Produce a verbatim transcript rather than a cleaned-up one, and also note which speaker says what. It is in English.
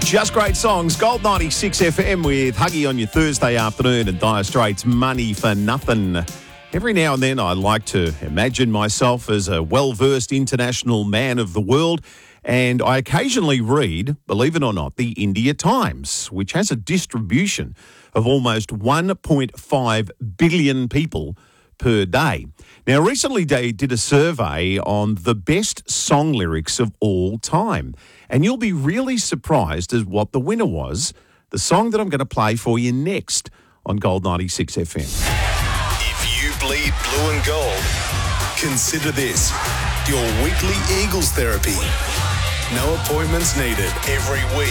Speaker 1: Just great songs. Gold ninety-six F M with Huggy on your Thursday afternoon and Dire Straits' Money for Nothing. Every now and then I like to imagine myself as a well-versed international man of the world, and I occasionally read, believe it or not, the India Times, which has a distribution of almost one point five billion people per day. Now, recently they did a survey on the best song lyrics of all time, and you'll be really surprised as what the winner was, the song that I'm going to play for you next on Gold ninety-six F M.
Speaker 2: If you bleed blue and gold, consider this your weekly Eagles therapy. No appointments needed every week.